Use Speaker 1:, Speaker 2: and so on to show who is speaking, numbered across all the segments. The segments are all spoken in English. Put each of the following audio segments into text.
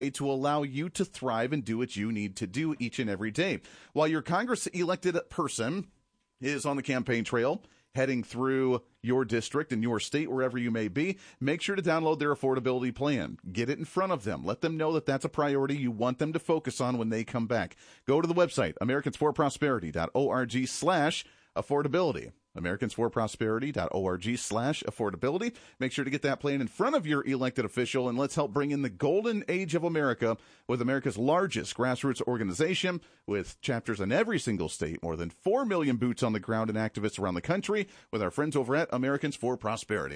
Speaker 1: to allow you to thrive and do what you need to do each and every day. While your Congress-elected person is on the campaign trail, heading through your district and your state, wherever you may be, make sure to download their affordability plan. Get it in front of them. Let them know that that's a priority you want them to focus on when they come back. Go to the website, americansforprosperity.org/affordability. americansforprosperity.org/affordability. Make sure to get that plan in front of your elected official, and let's help bring in the golden age of America with America's largest grassroots organization with chapters in every single state, more than 4 million boots on the ground and activists around the country with our friends over at Americans for Prosperity.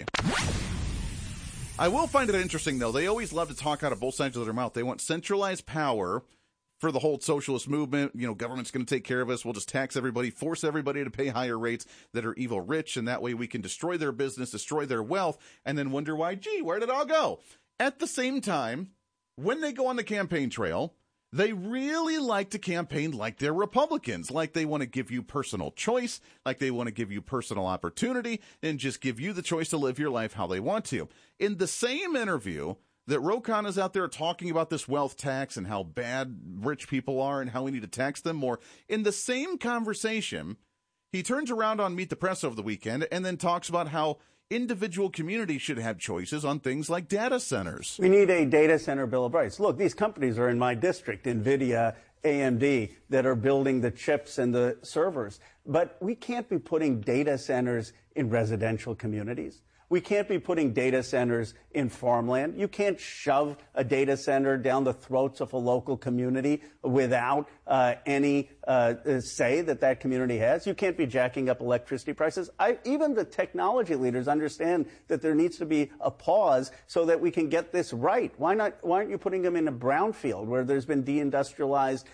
Speaker 1: I will find it interesting, though. They always love to talk out of both sides of their mouth. They want centralized power for the whole socialist movement. You know, government's going to take care of us. We'll just tax everybody, force everybody to pay higher rates that are evil rich, and that way we can destroy their business, destroy their wealth, and then wonder why, gee, where did it all go? At the same time, when they go on the campaign trail, they really like to campaign like they're Republicans, like they want to give you personal choice, like they want to give you personal opportunity, and just give you the choice to live your life how they want to. In the same interview that Ro Khanna is out there talking about this wealth tax and how bad rich people are and how we need to tax them more, in the same conversation, he turns around on Meet the Press over the weekend and then talks about how individual communities should have choices on things like data centers.
Speaker 2: We need a data center bill of rights. Look, these companies are in my district, NVIDIA, AMD, that are building the chips and the servers. But we can't be putting data centers in residential communities. We can't be putting data centers in farmland. You can't shove a data center down the throats of a local community without any say that community has. You can't be jacking up electricity prices. Even the technology leaders understand that there needs to be a pause so that we can get this right. Why aren't you putting them in a brownfield where there's been deindustrialized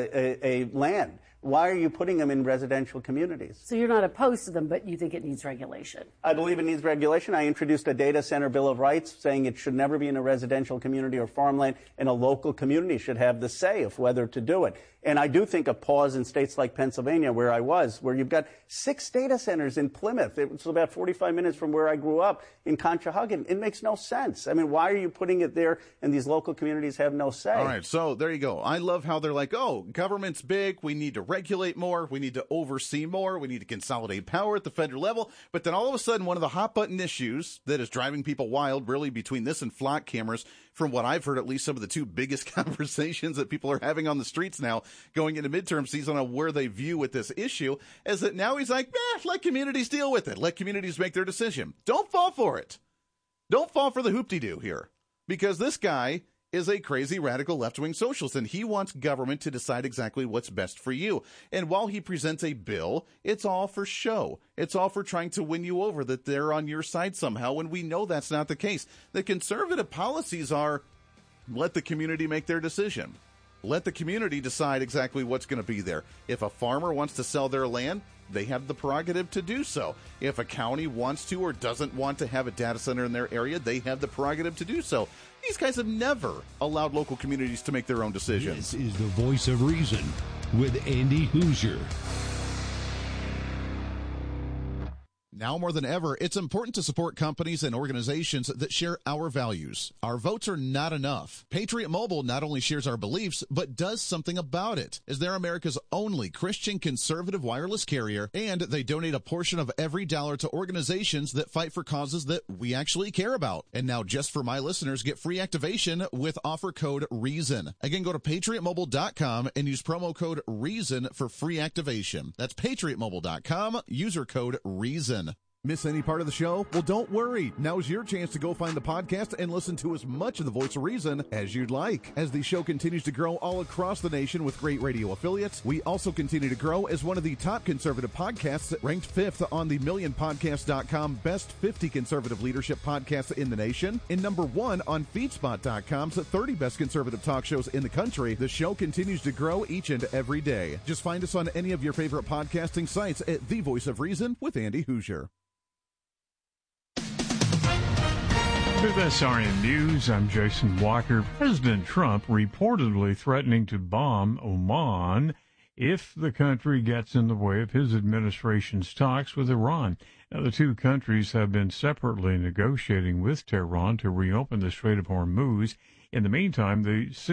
Speaker 2: a land? Why are you putting them in residential communities?
Speaker 3: So you're not opposed to them, but you think it needs regulation?
Speaker 2: I believe it needs regulation. I introduced a data center bill of rights saying it should never be in a residential community or farmland, and a local community should have the say of whether to do it. And I do think a pause in states like Pennsylvania, where I was, where you've got 6 data centers in Plymouth. It was about 45 minutes from where I grew up in Conshohocken. It makes no sense. I mean, why are you putting it there and these local communities have no say?
Speaker 1: All right, so there you go. I love how they're like, oh, government's big. We need to regulate more. We need to oversee more. We need to consolidate power at the federal level. But then all of a sudden, one of the hot-button issues that is driving people wild, really, between this and flock cameras, from what I've heard, at least some of the 2 biggest conversations that people are having on the streets now going into midterm season on where they view with this issue, is that now he's like, let communities deal with it. Let communities make their decision. Don't fall for it. Don't fall for the hoop-de-doo here, because this guy is a crazy radical left-wing socialist, and he wants government to decide exactly what's best for you. And while he presents a bill, it's all for show. It's all for trying to win you over, that they're on your side somehow, when we know that's not the case. The conservative policies are, let the community make their decision. Let the community decide exactly what's going to be there. If a farmer wants to sell their land, they have the prerogative to do so. If a county wants to or doesn't want to have a data center in their area, they have the prerogative to do so. These guys have never allowed local communities to make their own decisions.
Speaker 4: This is the Voice of Reason with Andy Hoosier.
Speaker 1: Now more than ever, it's important to support companies and organizations that share our values. Our votes are not enough. Patriot Mobile not only shares our beliefs, but does something about it, as they're America's only Christian conservative wireless carrier, and they donate a portion of every dollar to organizations that fight for causes that we actually care about. And now, just for my listeners, get free activation with offer code REASON. Again, go to patriotmobile.com and use promo code REASON for free activation. That's patriotmobile.com, user code REASON. Miss any part of the show? Well, don't worry. Now's your chance to go find the podcast and listen to as much of the Voice of Reason as you'd like. As the show continues to grow all across the nation with great radio affiliates, we also continue to grow as one of the top conservative podcasts, ranked 5th on the MillionPodcast.com Best 50 Conservative Leadership Podcasts in the nation, and number 1 on FeedSpot.com's 30 Best Conservative Talk Shows in the country. The show continues to grow each and every day. Just find us on any of your favorite podcasting sites at The Voice of Reason with Andy Hoosier.
Speaker 5: With SRN News, I'm Jason Walker. President Trump reportedly threatening to bomb Oman if the country gets in the way of his administration's talks with Iran. Now, the 2 countries have been separately negotiating with Tehran to reopen the Strait of Hormuz. In the meantime, the